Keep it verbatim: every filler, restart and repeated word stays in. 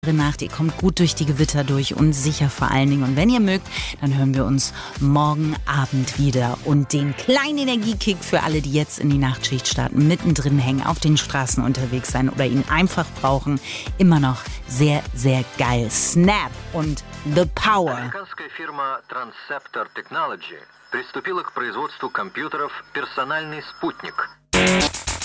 Nacht, ihr kommt gut durch die Gewitter durch und sicher vor allen Dingen. Und wenn ihr mögt, dann hören wir uns morgen Abend wieder. Und den kleinen Energiekick für alle, die jetzt in die Nachtschicht starten, mittendrin hängen, auf den Straßen unterwegs sein oder ihn einfach brauchen, immer noch sehr, sehr geil. Snap und The Power. Американская фирма Transceptor Technology приступила к производству компьютеров «Персональный спутник».